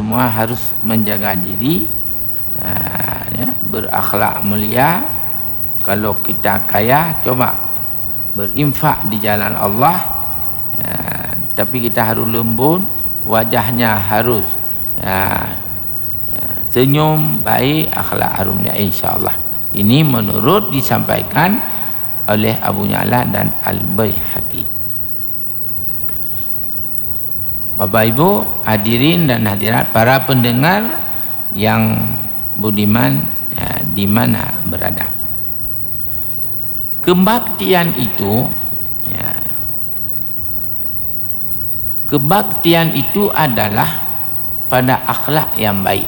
semua harus menjaga diri, berakhlak mulia. Kalau kita kaya, coba berinfak di jalan Allah, tapi kita harus lembut, wajahnya harus senyum, baik, akhlak harumnya, insya-Allah. Ini menurut disampaikan oleh Abu Ya'la dan Al-Baihaqi. Bapak Ibu hadirin dan hadirat, para pendengar yang budiman, di mana berada. Kebaktian itu, kebaktian itu adalah pada akhlak yang baik.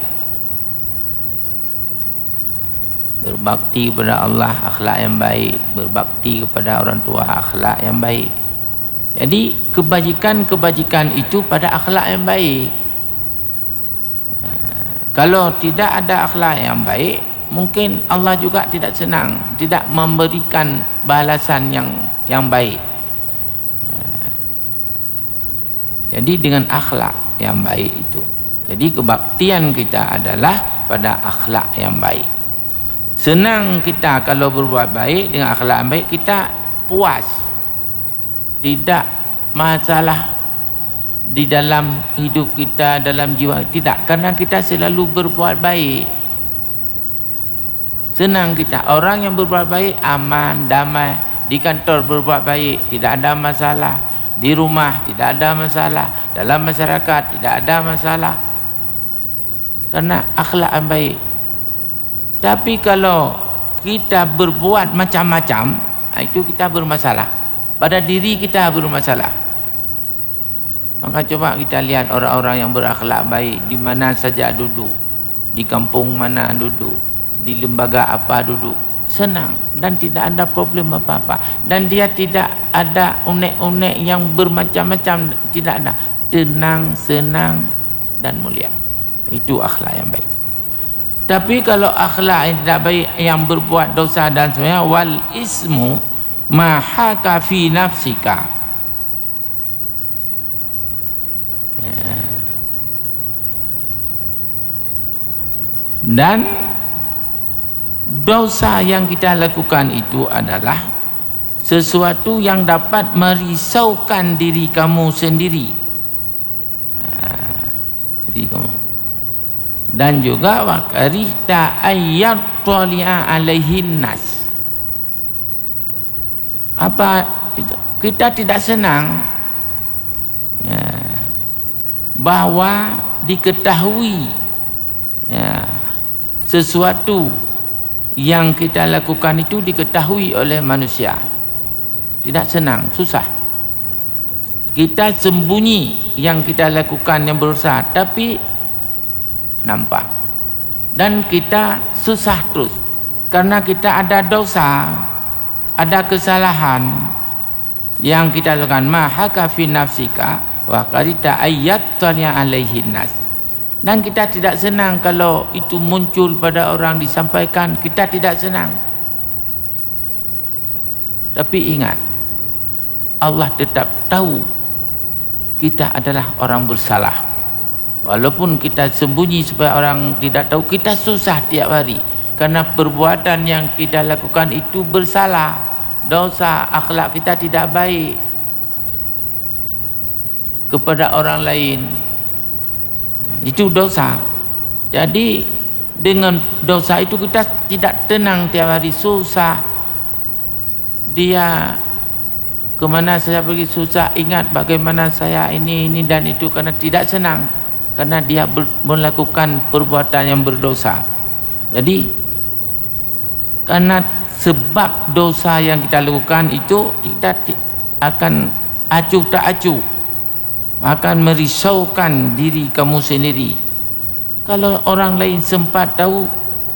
Berbakti kepada Allah, akhlak yang baik. Berbakti kepada orang tua, akhlak yang baik. Jadi kebajikan-kebajikan itu pada akhlak yang baik. Kalau tidak ada akhlak yang baik, mungkin Allah juga tidak senang, tidak memberikan balasan yang baik. Jadi dengan akhlak yang baik itu. Jadi kebaktian kita adalah pada akhlak yang baik. Senang kita kalau berbuat baik dengan akhlak yang baik, kita puas. Tidak masalah di dalam hidup kita, dalam jiwa, tidak, karena kita selalu berbuat baik. Senang kita. Orang yang berbuat baik aman, damai. Di kantor berbuat baik, tidak ada masalah. Di rumah tidak ada masalah. Dalam masyarakat tidak ada masalah, karena akhlak yang baik. Tapi kalau kita berbuat macam-macam, itu kita bermasalah. Pada diri kita bermasalah. Maka coba kita lihat orang-orang yang berakhlak baik, di mana saja duduk, di kampung mana duduk, di lembaga apa duduk, senang dan tidak ada problem apa-apa, dan dia tidak ada unek-unek yang bermacam-macam, tidak ada, tenang, senang dan mulia. Itu akhlak yang baik. Tapi kalau akhlak yang tidak baik, yang berbuat dosa dan sebagainya, wal ismu ma haka fi nafsika, dan dosa yang kita lakukan itu adalah sesuatu yang dapat merisaukan diri kamu sendiri, diri kamu. Dan juga wakarihta ayat tali'a alaihin nas. Apa itu? Kita tidak senang bahwa diketahui sesuatu yang kita lakukan itu diketahui oleh manusia. Tidak senang, susah. Kita sembunyi yang kita lakukan yang berusaha, tapi nampak. Dan kita susah terus, karena kita ada dosa, ada kesalahan yang kita lakukan. Ma haka fi nafsika wa qarita ayat tali'a alaihin nas. Dan kita tidak senang kalau itu muncul pada orang, disampaikan, kita tidak senang. Tapi ingat, Allah tetap tahu kita adalah orang bersalah. Walaupun kita sembunyi supaya orang tidak tahu, kita susah tiap hari, karena perbuatan yang kita lakukan itu bersalah, dosa, akhlak kita tidak baik kepada orang lain. Itu dosa. Jadi dengan dosa itu kita tidak tenang tiap hari, susah. Dia kemana saya pergi susah, ingat bagaimana saya ini dan itu, karena tidak senang, karena dia melakukan perbuatan yang berdosa. Jadi karena sebab dosa yang kita lakukan itu, kita akan acuh tak acuh, akan merisaukan diri kamu sendiri. Kalau orang lain sempat tahu,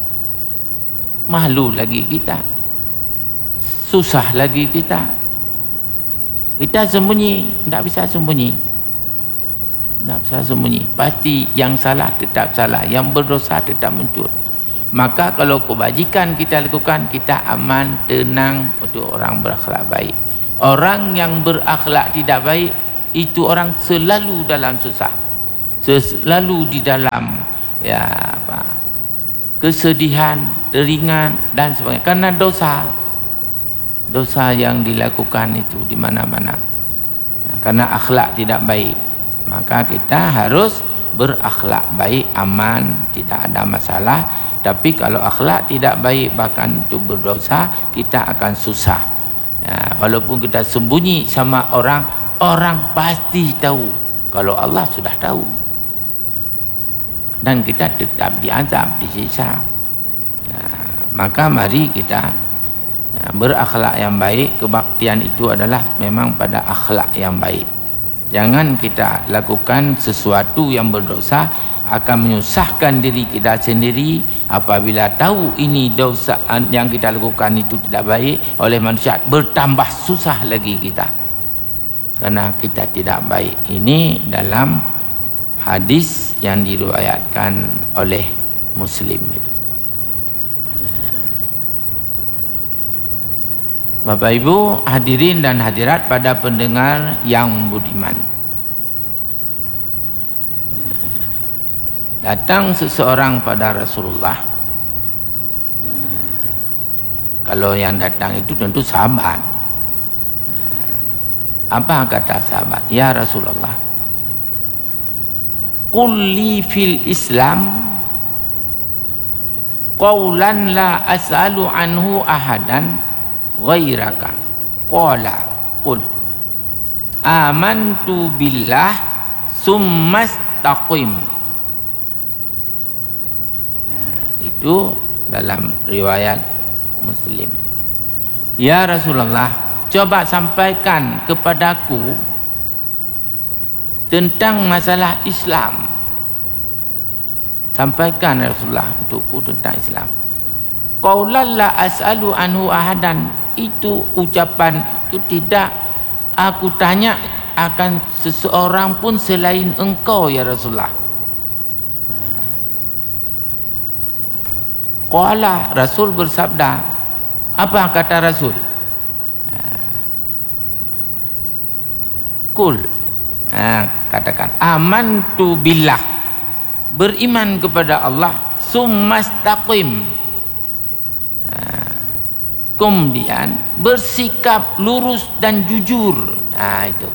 malu lagi kita, susah lagi kita. Kita sembunyi, tidak bisa sembunyi, tidak bisa sembunyi. Pasti yang salah tetap salah, yang berdosa tetap muncul. Maka kalau kebajikan kita lakukan, kita aman, tenang. Untuk orang berakhlak baik. Orang yang berakhlak tidak baik, itu orang selalu dalam susah. selalu di dalam kesedihan, teringat dan sebagainya, karena dosa yang dilakukan itu di mana-mana, karena akhlak tidak baik. Maka kita harus berakhlak baik, aman, tidak ada masalah. Tapi kalau akhlak tidak baik, bahkan itu berdosa, kita akan susah. Walaupun kita sembunyi sama orang, orang pasti tahu. Kalau Allah sudah tahu, dan kita tetap diazab, disiksa. Maka mari kita berakhlak yang baik. Kebaktian itu adalah memang pada akhlak yang baik. Jangan kita lakukan sesuatu yang berdosa, akan menyusahkan diri kita sendiri. Apabila tahu ini dosa yang kita lakukan itu tidak baik oleh manusia, bertambah susah lagi kita, karena kita tidak baik. Ini dalam hadis yang diriwayatkan oleh Muslim. Bapak Ibu hadirin dan hadirat pada pendengar yang budiman, datang seseorang pada Rasulullah. Kalau yang datang itu tentu sahabat. Apa kata sahabat? Ya Rasulullah, qul li fil Islam qawlan la as'alu anhu ahadan ghairaka. Qala qul amantu billah summa istaqim. Itu dalam riwayat Muslim. Ya Rasulullah, coba sampaikan kepadaku tentang masalah Islam. Sampaikan Rasulullah untukku tentang Islam. Qaulan la as'alu anhu ahadan, itu ucapan itu tidak aku tanya akan seseorang pun selain engkau ya Rasulullah. Qala, Rasul bersabda. Apa kata Rasul? Qul, katakan amantu billah, beriman kepada Allah, summastaqim, kemudian bersikap lurus dan jujur. Itu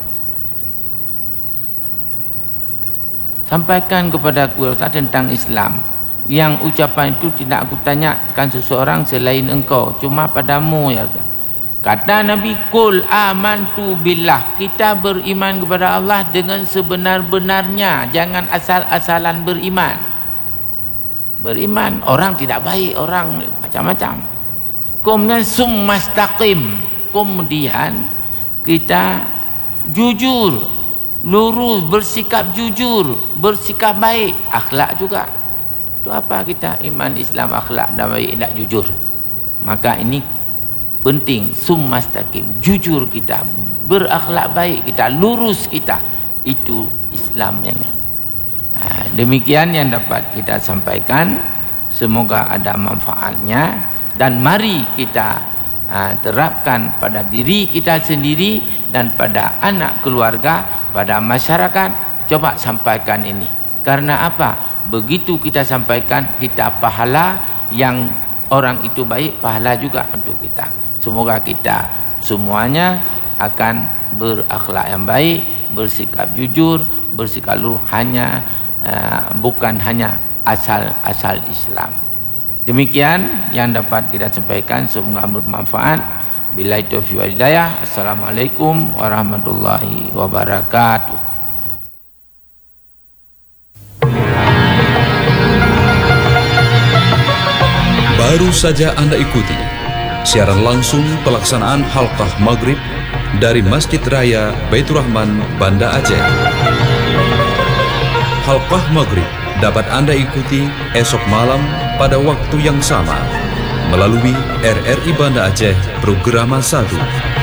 sampaikan kepada aku tentang Islam, yang ucapan itu tidak aku tanyakan seseorang selain engkau, cuma padamu ya Rasul. Kata Nabi, qul amantu billah, kita beriman kepada Allah dengan sebenar-benarnya, jangan asal-asalan beriman. Beriman, orang tidak baik, orang macam-macam. Kemudian summastaqim, kemudian kita jujur, lurus, bersikap jujur, bersikap baik, akhlak juga. Itu apa kita iman, Islam, akhlak dan baik, tidak jujur. Maka ini penting, summastaqim, jujur kita, berakhlak baik kita, lurus kita, itu Islamnya. Demikian yang dapat kita sampaikan, semoga ada manfaatnya, dan mari kita terapkan pada diri kita sendiri dan pada anak keluarga, pada masyarakat. Coba sampaikan ini, karena apa? Begitu kita sampaikan, kita pahala, yang orang itu baik, pahala juga untuk kita. Semoga kita semuanya akan berakhlak yang baik, bersikap jujur, bersikap lurus, bukan hanya asal-asal Islam. Demikian yang dapat kita sampaikan, semoga bermanfaat. Billahi taufiq wal hidayah. Assalamualaikum warahmatullahi wabarakatuh. Baru saja Anda ikuti siaran langsung pelaksanaan halqah maghrib dari Masjid Raya Baitur Rahman, Banda Aceh. Halqah maghrib dapat Anda ikuti esok malam pada waktu yang sama melalui RRI Banda Aceh Programa 1.